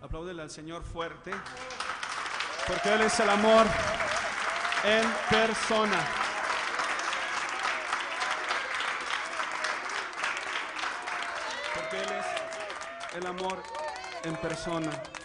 Apláudele al Señor fuerte, porque Él es el amor en persona. Porque Él es el amor en persona.